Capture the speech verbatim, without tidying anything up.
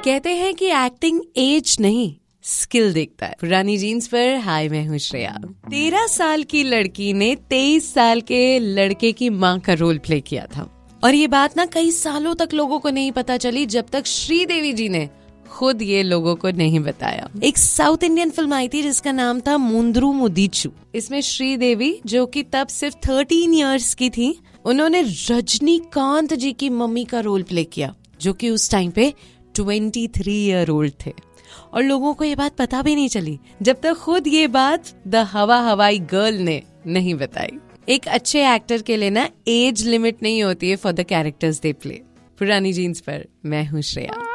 कहते हैं कि एक्टिंग एज नहीं स्किल देखता है। पुरानी जीन्स पर हाय, मैं हूँ श्रेया। तेरह साल की लड़की ने तेईस साल के लड़के की माँ का रोल प्ले किया था और ये बात ना कई सालों तक लोगों को नहीं पता चली जब तक श्रीदेवी जी ने खुद ये लोगों को नहीं बताया। एक साउथ इंडियन फिल्म आई थी जिसका नाम था मुंद्रू मुदीचू। इसमें श्रीदेवी, जो कि तब सिर्फ थर्टीन इयर्स की थी, उन्होंने रजनीकांत जी की मम्मी का रोल प्ले किया, जो कि उस टाइम पे ट्वेंटी थ्री ईयर ओल्ड थे। और लोगों को ये बात पता भी नहीं चली जब तक खुद ये बात द हवा हवाई गर्ल ने नहीं बताई। एक अच्छे एक्टर के लिए ना एज लिमिट नहीं होती है for the characters they play. पुरानी जीन्स पर मैं हूँ श्रेया।